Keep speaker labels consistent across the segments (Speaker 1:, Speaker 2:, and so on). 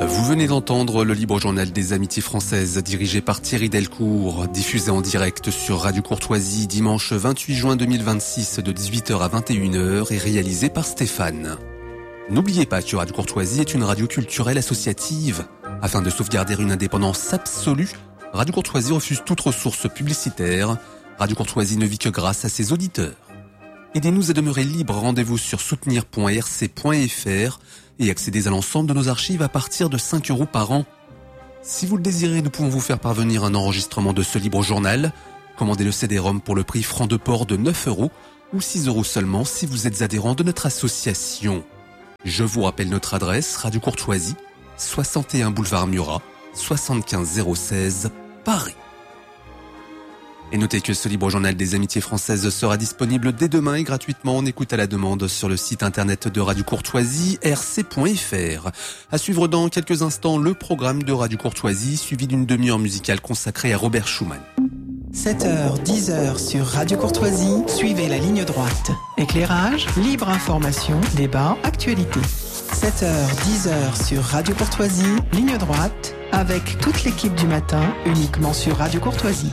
Speaker 1: Vous venez d'entendre le libre journal des amitiés françaises dirigé par Thierry Delcourt, diffusé en direct sur Radio Courtoisie dimanche 28 juin 2026 de 18h à 21h et réalisé par Stéphane. N'oubliez pas que Radio Courtoisie est une radio culturelle associative. Afin de sauvegarder une indépendance absolue, Radio Courtoisie refuse toute ressource publicitaire. Radio Courtoisie ne vit que grâce à ses auditeurs. Aidez-nous à demeurer libres, rendez-vous sur soutenir.rc.fr et accédez à l'ensemble de nos archives à partir de 5 € par an. Si vous le désirez, nous pouvons vous faire parvenir un enregistrement de ce libre journal. Commandez le CD-ROM pour le prix franc de port de 9 € ou 6 € seulement si vous êtes adhérent de notre association. Je vous rappelle notre adresse, Radio Courtoisie, 61 boulevard Murat, 75 016, Paris. Et notez que ce libre journal des amitiés françaises sera disponible dès demain et gratuitement en écoute à la demande sur le site internet de Radio Courtoisie, rc.fr. À suivre dans quelques instants le programme de Radio Courtoisie, suivi d'une demi-heure musicale consacrée à Robert Schumann.
Speaker 2: 7h, 10h sur Radio Courtoisie, suivez la ligne droite. Éclairage, libre information, débat, actualité. 7h, 10h sur Radio Courtoisie, ligne droite, avec toute l'équipe du matin, uniquement sur Radio Courtoisie.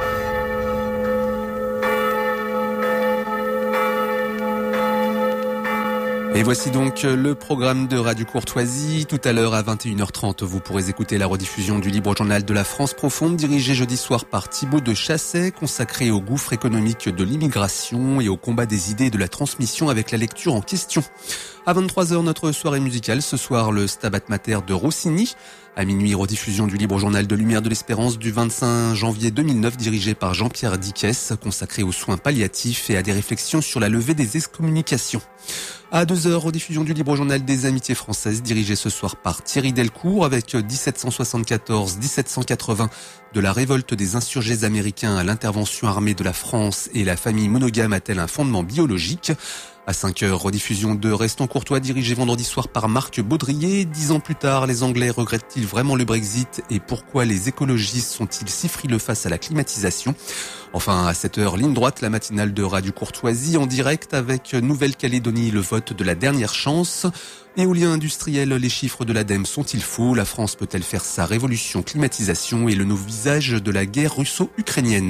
Speaker 1: Et voici donc le programme de Radio Courtoisie. Tout à l'heure à 21h30, vous pourrez écouter la rediffusion du libre journal de la France profonde, dirigé jeudi soir par Thibaut de Chassey, consacré au gouffre économique de l'immigration et au combat des idées et de la transmission avec la lecture en question. À 23h, notre soirée musicale. Ce soir, le Stabat Mater de Rossini. À minuit, rediffusion du libre journal de Lumière de l'Espérance du 25 janvier 2009, dirigé par Jean-Pierre Dickès, consacré aux soins palliatifs et à des réflexions sur la levée des excommunications. À 2h, rediffusion du libre journal des amitiés françaises, dirigé ce soir par Thierry Delcourt, avec 1774-1780, de la révolte des insurgés américains à l'intervention armée de la France et la famille monogame a-t-elle un fondement biologique ? À 5h, rediffusion de Restons courtois, dirigé vendredi soir par Marc Baudrier. 10 ans plus tard, les Anglais regrettent-ils vraiment le Brexit et pourquoi les écologistes sont-ils si frileux face à la climatisation ? Enfin, à 7h, ligne droite, la matinale de Radio Courtoisie en direct avec Nouvelle-Calédonie, le vote de la dernière chance. Éolien industriel, les chiffres de l'ADEME sont-ils faux ? La France peut-elle faire sa révolution climatisation et le nouveau visage de la guerre russo-ukrainienne ?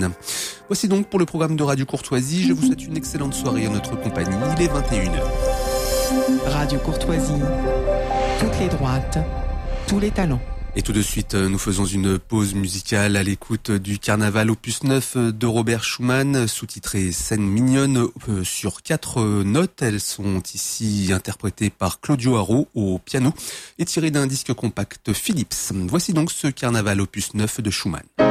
Speaker 1: Voici donc pour le programme de Radio Courtoisie. Je vous souhaite une excellente soirée en notre compagnie. Il est 21h.
Speaker 2: Radio Courtoisie, toutes les droites, tous les talents.
Speaker 1: Et tout de suite, nous faisons une pause musicale à l'écoute du Carnaval opus 9 de Robert Schumann, sous-titré Scène mignonne sur 4 notes. Elles sont ici interprétées par Claudio Haro au piano et tirées d'un disque compact Philips. Voici donc ce Carnaval opus 9 de Schumann.